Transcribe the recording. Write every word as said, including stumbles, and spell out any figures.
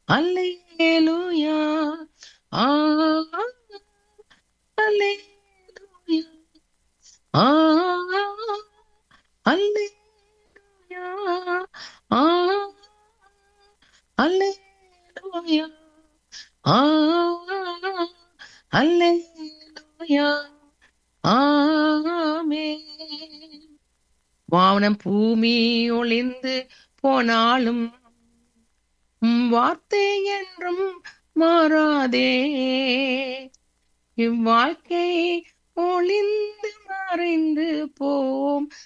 அல்லேலூயா. ஆ, அல்லேலூயா. ஆ, அல்லேலூயா. ஆ, அல்லேலூயா. ஆ, அல்லேலூயா. ஆமென். வானம் பூமி ஒளிந்து போனாலும் உம் வார்த்தை என்றும் மாறாதே. இவ்வாழ்க்கை ஒளிந்து மறைந்து போம்,